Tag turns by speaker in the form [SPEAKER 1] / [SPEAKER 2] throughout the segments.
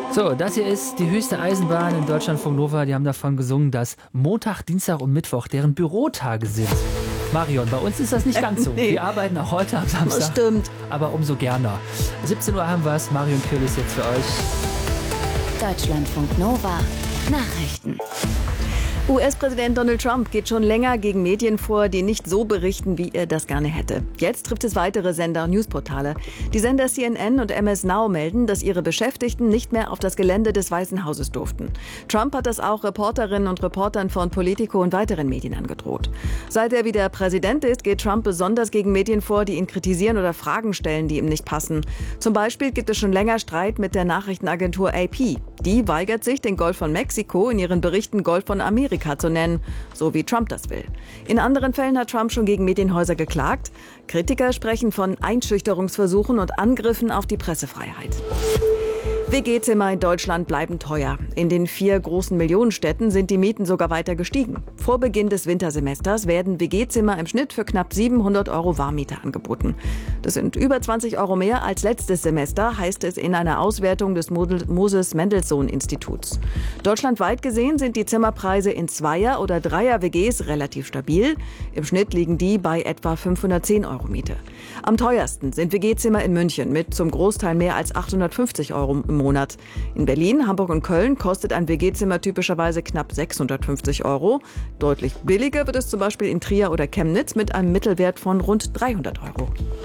[SPEAKER 1] So, das hier ist die höchste Eisenbahn in Deutschlandfunk Nova. Die haben davon gesungen, dass Montag, Dienstag und Mittwoch deren Bürotage sind. Marion, bei uns ist das nicht ganz so.
[SPEAKER 2] Nee.
[SPEAKER 1] Wir arbeiten auch heute am Samstag.
[SPEAKER 2] Das stimmt.
[SPEAKER 1] Aber umso gerner. 17 Uhr haben wir es. Marion Köhl ist jetzt für euch.
[SPEAKER 3] Deutschlandfunk Nova Nachrichten.
[SPEAKER 2] US-Präsident Donald Trump geht schon länger gegen Medien vor, die nicht so berichten, wie er das gerne hätte. Jetzt trifft es weitere Sender und Newsportale. Die Sender CNN und MS Now melden, dass ihre Beschäftigten nicht mehr auf das Gelände des Weißen Hauses durften. Trump hat das auch Reporterinnen und Reportern von Politico und weiteren Medien angedroht. Seit er wieder Präsident ist, geht Trump besonders gegen Medien vor, die ihn kritisieren oder Fragen stellen, die ihm nicht passen. Zum Beispiel gibt es schon länger Streit mit der Nachrichtenagentur AP. Die weigert sich, den Golf von Mexiko in ihren Berichten Golf von Amerika zu nennen, so wie Trump das will. In anderen Fällen hat Trump schon gegen Medienhäuser geklagt. Kritiker sprechen von Einschüchterungsversuchen und Angriffen auf die Pressefreiheit. WG-Zimmer in Deutschland bleiben teuer. In den 4 großen Millionenstädten sind die Mieten sogar weiter gestiegen. Vor Beginn des Wintersemesters werden WG-Zimmer im Schnitt für knapp 700 € Warmmiete angeboten. Das sind über 20 € mehr als letztes Semester, heißt es in einer Auswertung des Moses-Mendelssohn-Instituts. Deutschlandweit gesehen sind die Zimmerpreise in 2er- oder 3er-WGs relativ stabil. Im Schnitt liegen die bei etwa 510 € Miete. Am teuersten sind WG-Zimmer in München mit zum Großteil mehr als 850 € im Monat. In Berlin, Hamburg und Köln kostet ein WG-Zimmer typischerweise knapp 650 €. Deutlich billiger wird es zum Beispiel in Trier oder Chemnitz mit einem Mittelwert von rund 300 €.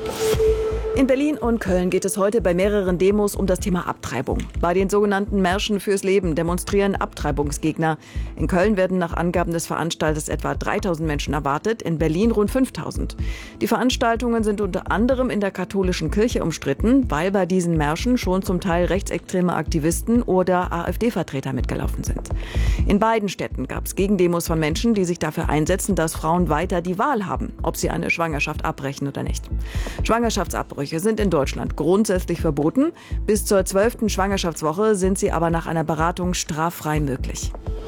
[SPEAKER 2] In Berlin und Köln geht es heute bei mehreren Demos um das Thema Abtreibung. Bei den sogenannten Märschen fürs Leben demonstrieren Abtreibungsgegner. In Köln werden nach Angaben des Veranstalters etwa 3000 Menschen erwartet, in Berlin rund 5000. Die Veranstaltungen sind unter anderem in der katholischen Kirche umstritten, weil bei diesen Märschen schon zum Teil rechtsextreme Aktivisten oder AfD-Vertreter mitgelaufen sind. In beiden Städten gab es Gegendemos von Menschen, die sich dafür einsetzen, dass Frauen weiter die Wahl haben, ob sie eine Schwangerschaft abbrechen oder nicht. Schwangerschaftsabbrüche sind in Deutschland grundsätzlich verboten. Bis zur 12. Schwangerschaftswoche sind sie aber nach einer Beratung straffrei möglich.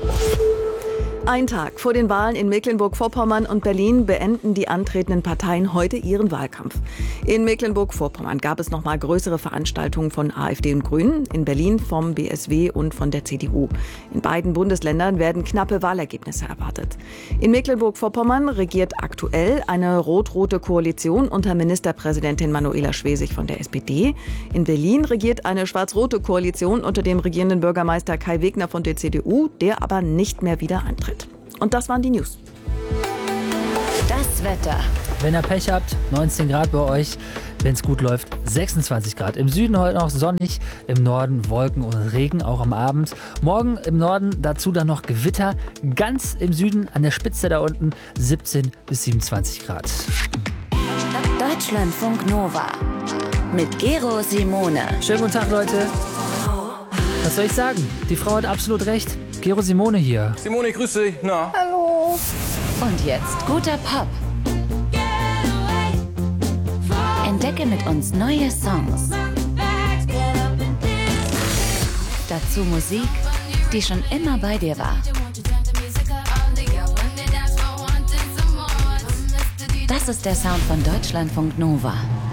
[SPEAKER 2] Ein Tag vor den Wahlen in Mecklenburg-Vorpommern und Berlin beenden die antretenden Parteien heute ihren Wahlkampf. In Mecklenburg-Vorpommern gab es nochmal größere Veranstaltungen von AfD und Grünen, in Berlin vom BSW und von der CDU. In beiden Bundesländern werden knappe Wahlergebnisse erwartet. In Mecklenburg-Vorpommern regiert aktuell eine rot-rote Koalition unter Ministerpräsidentin Manuela Schwesig von der SPD. In Berlin regiert eine schwarz-rote Koalition unter dem regierenden Bürgermeister Kai Wegner von der CDU, der aber nicht mehr wieder antritt. Und das waren die News.
[SPEAKER 3] Das Wetter.
[SPEAKER 1] Wenn ihr Pech habt, 19 Grad bei euch. Wenn es gut läuft, 26 Grad. Im Süden heute noch sonnig, im Norden Wolken und Regen, auch am Abend. Morgen im Norden dazu dann noch Gewitter. Ganz im Süden an der Spitze da unten 17 bis 27 Grad.
[SPEAKER 3] Deutschlandfunk Nova mit Gero Simone.
[SPEAKER 1] Schönen guten Tag, Leute. Was soll ich sagen? Die Frau hat absolut recht. Gero Simone hier.
[SPEAKER 4] Simone, grüß dich. Na?
[SPEAKER 3] Hallo. Und jetzt guter Pop. Entdecke mit uns neue Songs. Dazu Musik, die schon immer bei dir war. Das ist der Sound von Deutschlandfunk Nova.